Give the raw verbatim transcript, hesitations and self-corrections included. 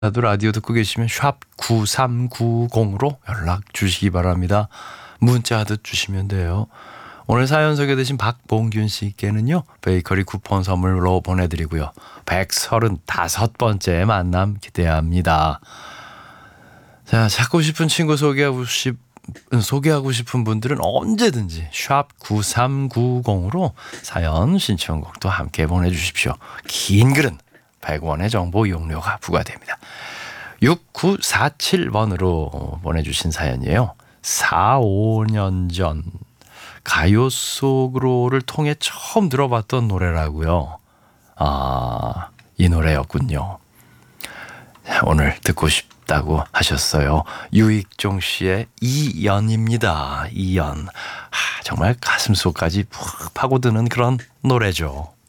나도 라디오 듣고 계시면 샵 구삼구공으로 연락 주시기 바랍니다. 문자 하듯 주시면 돼요. 오늘 사연 소개되신 박봉균 씨께는요, 베이커리 쿠폰 선물로 보내드리고요. 백삼십오 번째 만남 기대합니다. 자, 찾고 싶은 친구 소개하고 싶 소개하고 싶은 분들은 언제든지 샵 구삼구공으로 사연 신청곡도 함께 보내주십시오. 긴 글은 백 원의 정보 이용료가 부과됩니다. 육구사칠 번으로 보내주신 사연이에요. 사, 오 년 전 가요 속으로를 통해 처음 들어봤던 노래라고요. 아, 이 노래였군요. 오늘 듣고 싶다고 하셨어요. 유익종 씨의 이연입니다. 이연. 아, 정말 가슴속까지 푹 파고드는 그런 노래죠.